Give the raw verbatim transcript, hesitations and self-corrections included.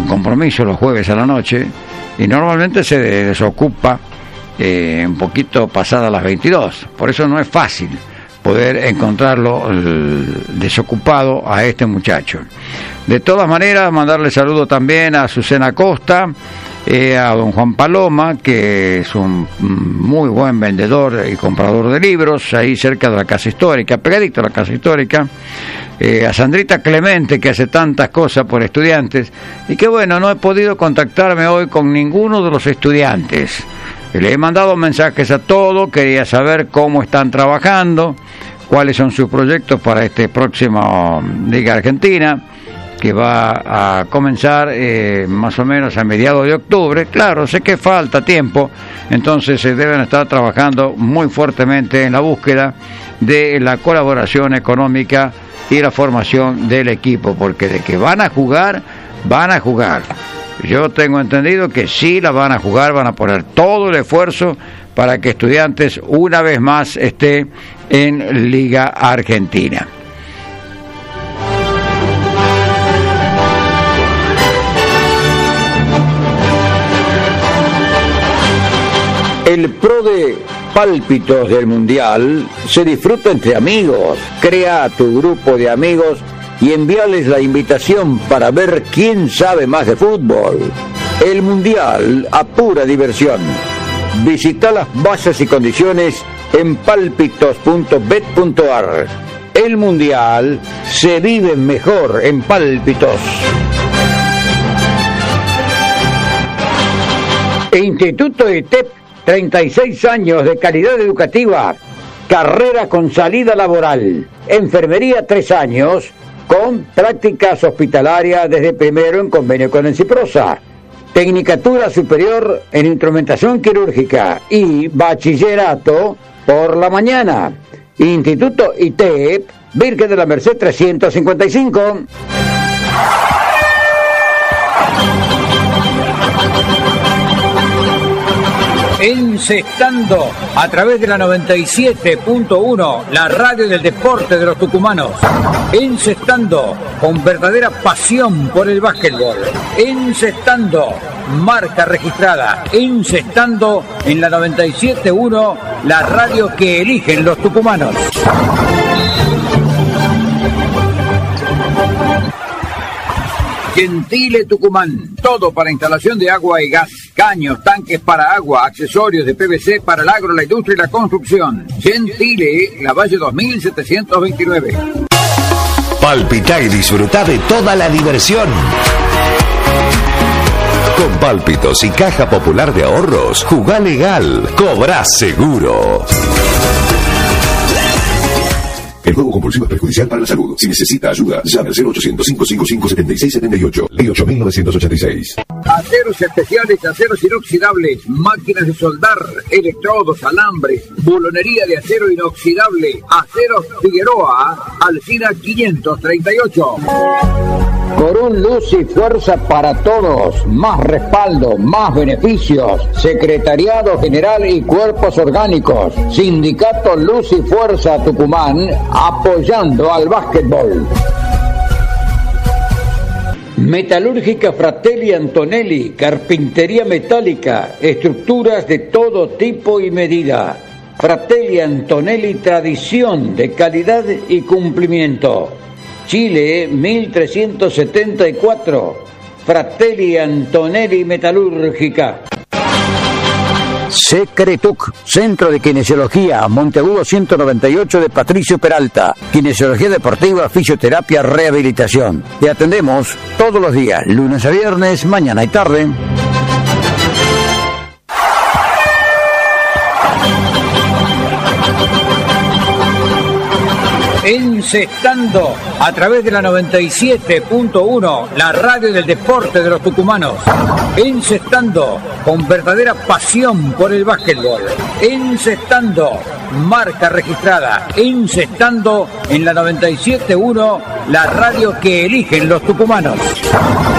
compromisos los jueves a la noche y normalmente se desocupa eh, un poquito pasadas las veintidós. Por eso no es fácil poder encontrarlo el, desocupado a este muchacho. De todas maneras, mandarle saludo también a Susana Costa, eh, a don Juan Paloma, que es un muy buen vendedor y comprador de libros, ahí cerca de la Casa Histórica, pegadito a la Casa Histórica, eh, a Sandrita Clemente, que hace tantas cosas por estudiantes, y que bueno, no he podido contactarme hoy con ninguno de los estudiantes. Le he mandado mensajes a todos, quería saber cómo están trabajando, cuáles son sus proyectos para este próximo Liga Argentina, que va a comenzar eh, más o menos a mediados de octubre. Claro, sé que falta tiempo, entonces se deben estar trabajando muy fuertemente en la búsqueda de la colaboración económica y la formación del equipo, porque de que van a jugar, van a jugar. Yo tengo entendido que sí la van a jugar, van a poner todo el esfuerzo para que Estudiantes una vez más esté en Liga Argentina. El pro de pálpitos del Mundial se disfruta entre amigos. Crea tu grupo de amigos y enviarles la invitación para ver quién sabe más de fútbol. El Mundial a pura diversión. Visita las bases y condiciones en pálpitos punto bet punto ar. El Mundial se vive mejor en Pálpitos. Instituto I T E P, treinta y seis años de calidad educativa, carrera con salida laboral, enfermería tres años, con prácticas hospitalarias desde primero en convenio con Enciprosa, tecnicatura superior en instrumentación quirúrgica y bachillerato por la mañana. Instituto I T E P, Virgen de la Merced trescientos cincuenta y cinco. Encestando a través de la noventa y siete punto uno, la radio del deporte de los tucumanos. Encestando con verdadera pasión por el básquetbol. Encestando, marca registrada. Encestando en la noventa y siete punto uno, la radio que eligen los tucumanos. Gentile Tucumán, todo para instalación de agua y gas, caños, tanques para agua, accesorios de P V C para el agro, la industria y la construcción. Gentile, La Valle dos mil setecientos veintinueve. Palpitá y disfrutá de toda la diversión. Con Pálpitos y Caja Popular de Ahorros, jugá legal, cobrá seguro. El juego compulsivo es perjudicial para la salud. Si necesita ayuda, llame al cero ochocientos, cinco cinco cinco, siete seis siete ocho. Ley ocho mil novecientos ochenta y seis. Aceros especiales, aceros inoxidables, máquinas de soldar, electrodos, alambres, bulonería de acero inoxidable, Aceros Figueroa, Alsina quinientos treinta y ocho. Corún, luz y fuerza para todos, más respaldo, más beneficios, Secretariado General y Cuerpos Orgánicos, Sindicato Luz y Fuerza Tucumán, apoyando al básquetbol. Metalúrgica Fratelli Antonelli, carpintería metálica, estructuras de todo tipo y medida. Fratelli Antonelli, tradición de calidad y cumplimiento. Chile mil trescientos setenta y cuatro, Fratelli Antonelli Metalúrgica. Secretuc, Centro de Kinesiología, Monteagudo ciento noventa y ocho de Patricio Peralta. Kinesiología deportiva, fisioterapia, rehabilitación. Te atendemos todos los días, lunes a viernes, mañana y tarde. Encestando a través de la noventa y siete punto uno, la radio del deporte de los tucumanos. Encestando con verdadera pasión por el básquetbol. Encestando, marca registrada. Encestando en la noventa y siete punto uno, la radio que eligen los tucumanos.